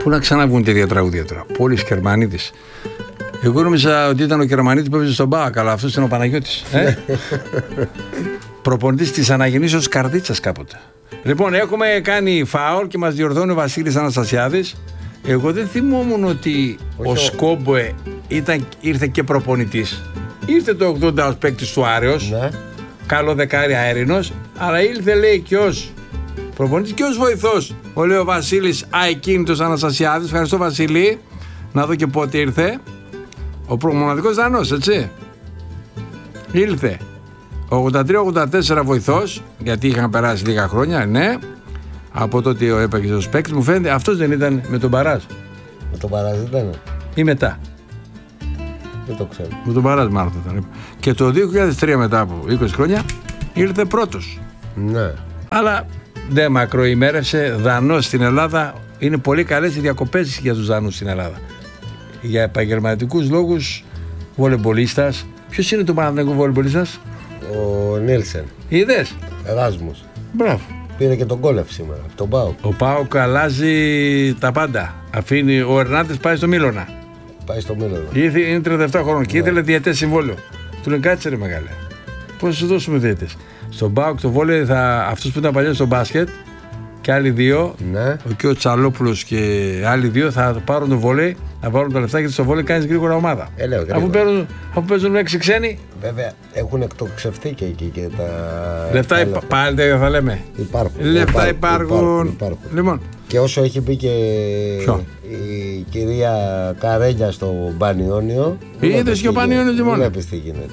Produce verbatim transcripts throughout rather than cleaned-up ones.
Πού να ξαναβγούν τέτοια τραγούδια τώρα. Πόλης Κερμανίτης. Εγώ νόμιζα ότι ήταν ο Κερμανίτης που έπαιζε στον Μπάουκ, αλλά αυτός ήταν ο Παναγιώτης. Ε? Προπονητής της Αναγεννήσεως Καρδίτσας κάποτε. Λοιπόν, έχουμε κάνει φάουλ και μας διορθώνει ο Βασίλης Αναστασιάδης. Εγώ δεν θυμόμουν ότι όχι, ο Σκόμποε ήταν, ήρθε και προπονητής. Ήρθε το ογδόντα ως παίκτης του Άρεος, ναι. Καλό δεκάρι αέρινος, αλλά ήρθε λέει και ως προπονητής και ως βοηθός. Ο λέει ο Βασίλης Αεκίνητος Αναστασιάδης. Ευχαριστώ Βασίλη. Να δω και πότε ήρθε. Ο μοναδικός Δανός, έτσι. Ήλθε ογδόντα τρία ογδόντα τέσσερα βοηθός, γιατί είχαν περάσει λίγα χρόνια, ναι. Από τότε ο έπαιξε ως παίκτης. Μου φαίνεται αυτός δεν ήταν με τον Παράζ. Με τον Παράζ δεν ήταν. Ή μετά. Δεν το ξέρω. Με τον Παράζ μάλλον ήταν. Και το δύο χιλιάδες τρία μετά από είκοσι χρόνια ήρθε πρώτος. Ναι. Αλλά δεν μακροημέρευσε. Δανός στην Ελλάδα. Είναι πολύ καλές οι διακοπές για τους Δανούς στην Ελλάδα. Για επαγγελματικούς λόγους, βολεμπολίστας. Ποιος είναι το Παναθηναϊκό βολεμπολίστας? Ο Νίλσεν. Είδες? Εράσμους. Μπράβο. Πήρε και τον Κόλεφ σήμερα, τον Πάοκ. Ο Πάοκ αλλάζει τα πάντα. Αφήνει, ο Ερνάντες πάει στο Μίλωνα. Πάει στο Μίλωνα. Είναι τριάντα επτά χρόνων και ήθελε διαιτές συμβόλαιο. Του λένε κάτσε ρε μεγάλε. Πώς σου δώσουμε διαιτές? Στον Πάοκ το βόλεϊ, θα, αυτός που ήταν παλιός στο μπάσκετ και άλλοι δύο, ναι. Ο κ. Τσαλόπουλος και άλλοι δύο θα πάρουν το βόλεϊ, θα πάρουν τα λεφτά γιατί στο βόλεϊ κάνεις γρήγορα ομάδα. Ε, λέω, αφού, παίρνουν, αφού παίζουν έξι ξένοι. Βέβαια έχουν εκτοξευτεί και εκεί και τα. Λεφτά υπά... πάλι τέτοια θα λέμε. Υπάρχουν. Λεφτά υπάρχουν. υπάρχουν. υπάρχουν. Λοιπόν. Και όσο έχει πει και Ποιο? η κυρία Καρέλια στο Πανιόνιο. Είδες και ο Πανιόνιος και μόνο. Βλέπεις τι γίνεται.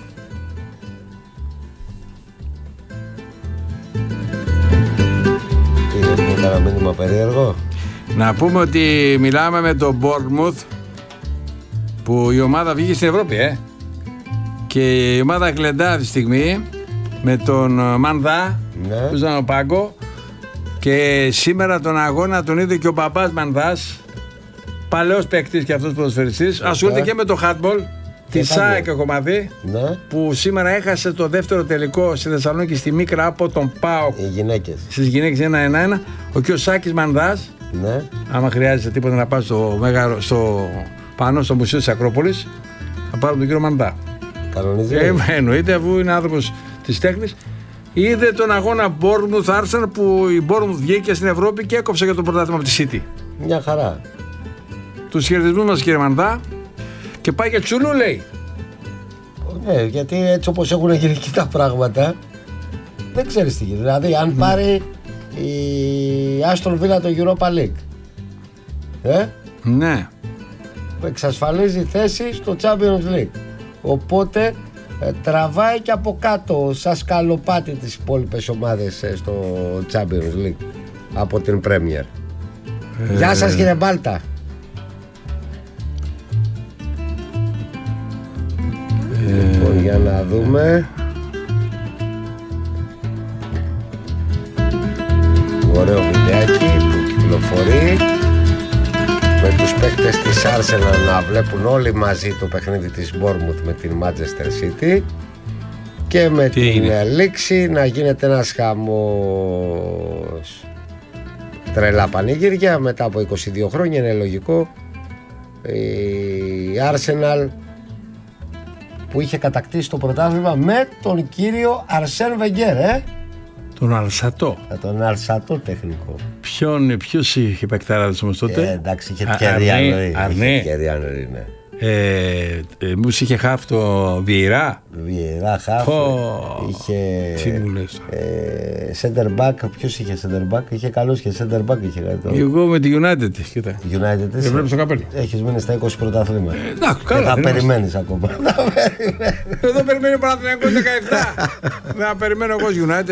Ένα μήνυμα περίεργο. Να πούμε ότι μιλάμε με τον Bournemouth που η ομάδα βγήκε στην Ευρώπη, ε. Και η ομάδα κλεντά αυτή τη στιγμή με τον Μανδά, ναι. Που ήταν ο Πάγκο. Και σήμερα τον αγώνα τον είδε και ο παπάς Μανδάς, παλαιός παίκτης και αυτός ποδοσφαιριστής. Ασχολείται και με το handball τη ΣΑΕΚ Κομαδί, ναι. Που σήμερα έχασε το δεύτερο τελικό στη Θεσσαλονίκη στη Μίκρα από τον ΠΑΟΚ. Οι γυναίκες. Στις γυναίκες ένα ένα ένα. Ο κ. Σάκης Μανδάς, ναι. Άμα χρειάζεται τίποτα να πάει στο, μέγαρο, στο πάνω στο Μουσείο της Ακρόπολης, θα πάρουμε τον κύριο Μανδά. Κανονίζει. Ε, εννοείται, αφού είναι άνθρωπος της τέχνης. Είδε τον αγώνα Bournemouth Arsenal που η Bournemouth βγήκε στην Ευρώπη και έκοψε για το πρωτάθλημα από τη City. Μια χαρά. Τους χαιρετισμούς μας κύριε Μανδά. Και πάει για τσουλού λέει. Ναι, γιατί έτσι όπως έχουν γίνει εκεί τα πράγματα, δεν ξέρεις τι γίνεται. Δηλαδή αν mm. πάρει η Aston Villa το Europa League, ε? Ναι. εξασφαλίζει θέση στο Champions League. Οπότε ε, τραβάει και από κάτω σαν σκαλοπάτι τις υπόλοιπες ομάδες ε, στο Champions League από την Premier. Ε... Γεια σας κύριε Μπάλτα. Ε... Λοιπόν, για να δούμε. Ωραίο βιντεάκι που κυκλοφορεί με τους παίκτες της Arsenal να βλέπουν όλοι μαζί το παιχνίδι της Bournemouth με την Manchester City και με Τι την είναι? λήξη να γίνεται ένας χαμός. Τρελά πανηγύρια μετά από είκοσι δύο χρόνια, είναι λογικό. Η Arsenal που είχε κατακτήσει το πρωτάθλημα με τον κύριο Αρσέν Βεγγέρ, ε? Τον Αλσατό. Ε, τον Αλσατό τεχνικό. Ποιον, ποιος είχε παικτάραδες όμως τότε? Ε, εντάξει, είχε Τιέρι Ανρί. Αρνί. Τιέρι Ανρί, ναι. Ε, ε, μήπως είχε χάφ το Βιερά. Βιερά, χάφ. Oh, είχε. Τι μου λες. Ε, center back, ποιος είχε center back? Είχε καλός και center back είχε κάτι. Εγώ με τη United. Κοίτα. United. Δεν βλέπεις το καπέλο. Έχεις μείνει στα είκοσι πρωταθλήματα. Ε, εντάξει, καλά. Θα περιμένεις ακόμα. Εδώ περιμένει ο Παναθηναϊκός δεκαεπτά. Δεν θα περιμένω εγώ United.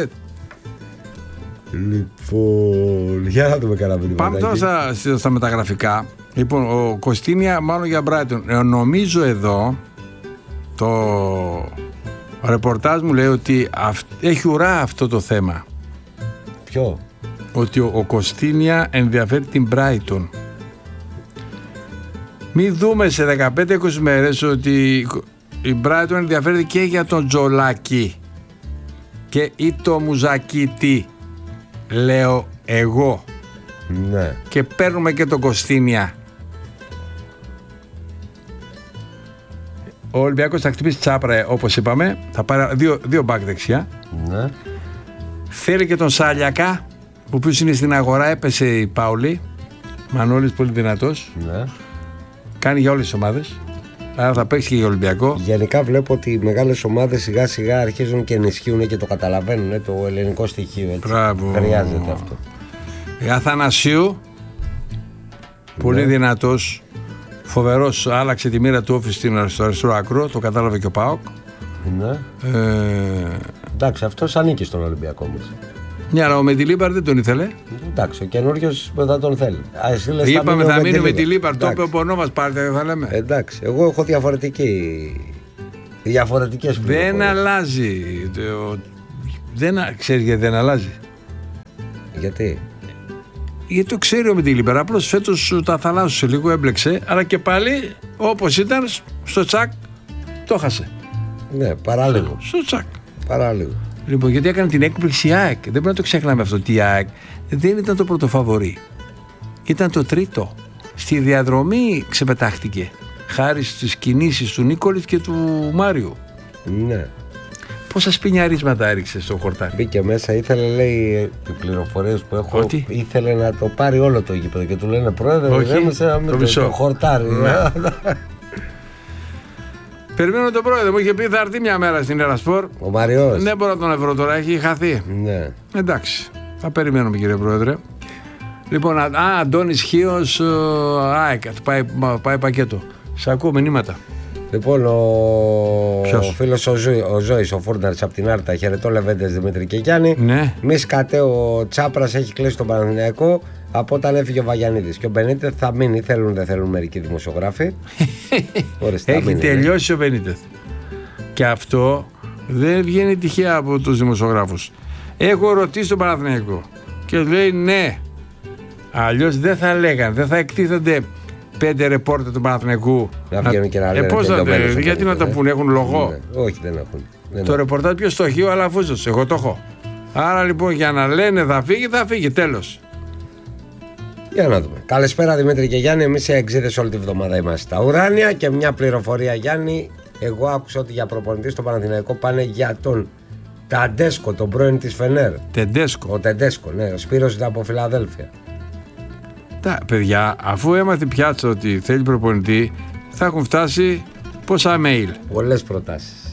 Λοιπόν, για να δούμε κανένα μήνυμα. Πάμε τώρα στα, στα μεταγραφικά. Λοιπόν, ο Κωστίνια μάλλον για Brighton. Ε, νομίζω εδώ το ρεπορτάζ μου λέει ότι αυ, έχει ουρά αυτό το θέμα. Ποιο? Ότι ο, ο Κωστίνια ενδιαφέρει την Brighton. Μην δούμε σε δεκαπέντε είκοσι μέρες ότι η Brighton ενδιαφέρει και για τον Τζολάκη και ή το Μουζακίτη, λέω εγώ. Ναι. Και παίρνουμε και τον Κωστίνια. Ο Ολυμπιακός θα χτυπήσει Τσάπρα, όπως είπαμε. Θα πάρει δύο, δύο μπακ δεξιά. Ναι. Θέλει και τον Σάλιακα, ο οποίος είναι στην αγορά. Έπεσε η Πάουλη. Μανώλης πολύ δυνατός. Ναι. Κάνει για όλες τις ομάδες. Άρα θα παίξει και για Ολυμπιακό. Γενικά βλέπω ότι οι μεγάλες ομάδες σιγά σιγά αρχίζουν και ενισχύουν και το καταλαβαίνουν το ελληνικό στοιχείο. Έτσι. Μπράβο. Χρειάζεται αυτό. Αθανασίου. Ναι. Πολύ δυνατός. Φοβερός. Άλλαξε τη μοίρα του όφης στο αριστερό άκρο. Το κατάλαβε και ο ΠΑΟΚ. Ναι. Ε... Εντάξει, αυτός ανήκει στον Ολυμπιακό όμως. Ναι, αλλά ο Μεντιλίμπαρ δεν τον ήθελε. Εντάξει, ο καινούριος δεν τον θέλει. Α, εσύ λες, είπαμε θα μείνει με τη Λίμπαρ. Το είπε ο πονό μας, πάρτε, θα λέμε. Εντάξει, εγώ έχω διαφορετική. Διαφορετικές πληροφορίες. Δεν αλλάζει. Δεν, ξέρεις γιατί δεν αλλάζει. Γιατί? Γιατί το ξέρει ο Μεντιλίμπαρ. Απλώς φέτος τα θαλάσσουσε λίγο, έμπλεξε. Αλλά και πάλι όπως ήταν στο τσακ το χάσε. Ναι, παράλογο. Στο τσακ. Παράλογο. Λοιπόν, γιατί έκανε την έκπληξη η ΑΕΚ. Δεν πρέπει να το ξεχνάμε αυτό. Ότι η ΑΕΚ δεν ήταν το πρώτο φαβορί. Ήταν το τρίτο. Στη διαδρομή ξεπετάχτηκε. Χάρη στις κινήσεις του Νίκολης και του Μάριου. Ναι. Πόσα σπινιαρίσματα έριξε στο χορτάρι. Μπήκε μέσα, ήθελε, λέει, οι πληροφορίες που έχω. Ότι? Ήθελε να το πάρει όλο το γήπεδο και του λένε πρόεδρε, Όχι, δεν με το, το, το χορτάρι. Ναι. Περιμένω τον πρόεδρο, μου είχε πει θα έρθει μια μέρα στην Ερασπορ. Ο Μαριός. Δεν μπορώ να τον ευρώ τώρα, έχει χαθεί. Ναι. Εντάξει, θα περιμένουμε κύριε πρόεδρε. Λοιπόν, α, Αντώνης Χίος, ΑΕΚ, πάει, πάει πακέτο. Σε ακούω μηνύματα. Λοιπόν, ο, ο φίλος ο, Ζω... ο Ζώης, ο Φούρναρης από την Άρτα, χαιρετώ Λεβέντες Δημήτρη και Γιάννη. Ναι. Μη σκατέ, ο Τσάπρας έχει κλείσει τον Παναθηναϊκό από όταν έφυγε ο Βαγιανίδης. Και ο Μπενίτεθ θα μείνει, θέλουν δεν θέλουν μερικοί δημοσιογράφοι. Ορίστε, έχει μείνει, τελειώσει ναι. Ο Μπενίτεθ. Και αυτό δεν βγαίνει τυχαία από τους δημοσιογράφους. Έχω ρωτήσει τον Παναθηναϊκό και λέει ναι. Αλλιώς δεν θα λέγαν, δεν θα εκτίθενται πέντε ρεπόρτερ του Παναθηναϊκού. Να βγαίνουν και να λένε. Ε, πώς θα λένε, γιατί να το πούνε, έχουν λογό. Ναι, όχι, δεν έχουν. Δεν το ρεπορτάζ ποιος το έχει, ο Αλαφούζος. Εγώ το έχω. Άρα λοιπόν για να λένε θα φύγει, θα φύγει. Τέλος. Για να δούμε. Καλησπέρα Δημήτρη και Γιάννη. Εμείς οι εξήδες όλη τη βδομάδα είμαστε στα ουράνια. Και μια πληροφορία, Γιάννη. Εγώ άκουσα ότι για προπονητή στο Παναθηναϊκό πάνε για τον Ταντέσκο, τον πρώην της Φενέρ. Τεντέσκο. Ο Τεντέσκο, ναι. Ο Σπύρος ήταν από Φιλαδέλφια. Τα παιδιά, αφού έμαθε πιάτσα ότι θέλει προπονητή, θα έχουν φτάσει πόσα mail. Πολλές προτάσεις.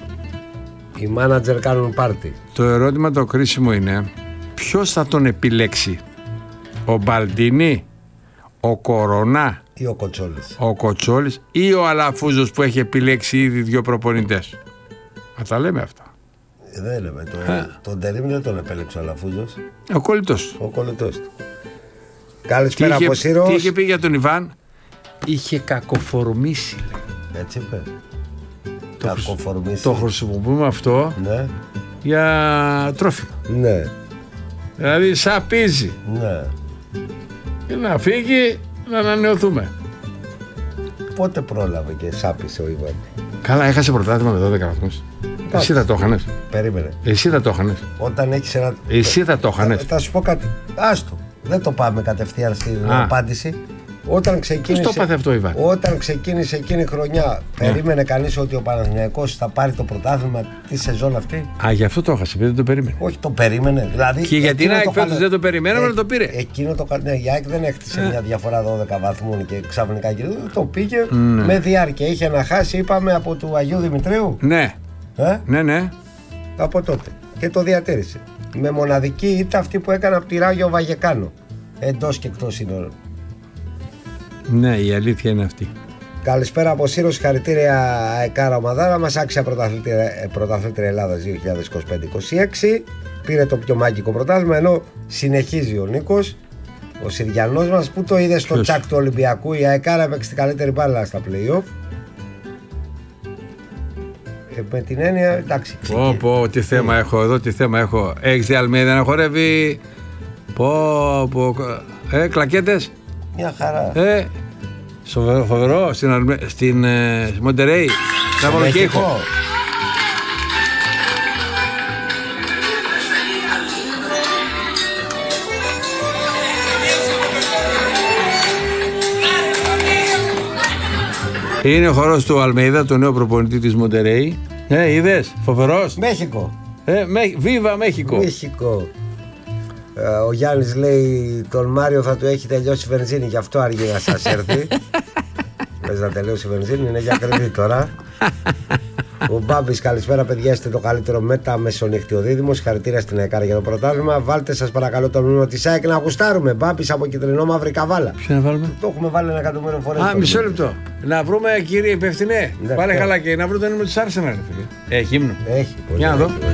Οι μάνατζερ κάνουν πάρτι. Το ερώτημα το κρίσιμο είναι ποιος θα τον επιλέξει, ο Μπαλντίνι, ο Κορονά ή ο Κοτσόλης, ο Κοτσόλης ή ο Αλαφούζος που έχει επιλέξει ήδη δύο προπονητές. Θα τα λέμε αυτά. Δεν λέμε. Το, τον Τερίμ δεν τον επέλεξε ο Αλαφούζος. Ο κολλητός. Ο κολλητός του. Καλησπέρα από Σύρος. Τι είχε πει για τον Ιβάν? Είχε κακοφορμήσει. Έτσι είπε. Το, κακοφορμήσει. Το χρησιμοποιούμε αυτό, ναι, για τρόφιμα. Ναι. Δηλαδή σαπίζει. Ναι. Και να φύγει να ανανεωθούμε. Πότε πρόλαβε και σάπισε ο Ιβάν? Καλά, έχασε πρωτάθλημα με δώδεκα βαθμούς. Εσύ θα το έχανες. Περίμενε. Εσύ θα το έχανες. Όταν έχεις ένα... Εσύ θα το έχανες. Θα, θα σου πω κάτι. Άστο. Δεν το πάμε κατευθείαν στην Α. απάντηση. Όταν ξεκίνησε, το πάθε αυτό, Ιβάν. Όταν ξεκίνησε εκείνη η χρονιά, yeah. περίμενε κανείς ότι ο Παναθηναϊκός θα πάρει το πρωτάθλημα τη σεζόν αυτή? Α, γι' αυτό το έχασε, επειδή δεν το περίμενε. Όχι, το περίμενε. Δηλαδή, και γιατί να εκφέτος δεν το περιμέναμε, ε, το πήρε. Εκείνο το ναι, η ΑΕΚ δεν έκτισε ε. μια διαφορά δώδεκα βαθμών και ξαφνικά και το πήγε mm. με διάρκεια. Είχε να χάσει, είπαμε, από του Αγίου Δημητρίου. Ναι. Ε? Ναι, ναι. Από τότε. Και το διατήρησε. Με μοναδική ήττα αυτή που έκανε από τη Ράγιο Βαγεκάνο. Εντός και εκτός σύνορων. Ναι, η αλήθεια είναι αυτή. Καλησπέρα από Σύρο, συγχαρητήρια Αεκάρα Ομαδάρα. Μας άξια πρωταθλήτρια, πρωταθλήτρια Ελλάδας δύο χιλιάδες είκοσι πέντε είκοσι έξι. Πήρε το πιο μάγικο πρωτάθλημα, ενώ συνεχίζει ο Νίκος, ο Συριανός μας, που το είδε στο τσακ του Ολυμπιακού. Η Αεκάρα έπαιξε την καλύτερη μπάλα στα play-off. Ε, με την έννοια, εντάξει. Πω, πω, τι θέμα έχω εδώ, τι θέμα έχω. Έχεις δει Αλμίδα να χορεύει? Πω, πω, ε, κλακέτες. Μια χαρά. Ε, σοβερό, φοβερό, στην, Αλμε... στην ε, Μοντερέι. Θα βάλω και ήχο. Είναι ο χορός του Αλμέιδα, το νέο προπονητή της Μοντερέι. Ε, είδες, φοβερός. Μέχικο. Ε, με, Βίβα Μέχικο. Μέχικο. Ε, ο Γιάννης λέει τον Μάριο θα του έχει τελειώσει η βενζίνη, γι' αυτό αργεί να σας έρθει. Λες να τελειώσει η βενζίνη, είναι για κρυβή τώρα. Ο Μπάμπης, καλησπέρα παιδιά, είστε το καλύτερο μετα μεσονύχτιο δίδυμο. Συγχαρητήρια στην ΕΚΑΡ για το πρωτάθλημα. Βάλτε σας παρακαλώ το μήνυμα της ΑΕΚ να γουστάρουμε. Μπάμπης από κυτρινό μαύρη καβάλα. Ποιο να βάλουμε? Το έχουμε βάλει ένα εκατομμύριο φορές. Α, μισό λεπτό. Να βρούμε, κύριε υπεύθυνε. Ναι, Βάλε ναι. καλά και να βρούμε το νούμερο της Arsenal. Έχει ύμνο. Έχει. Για να δω.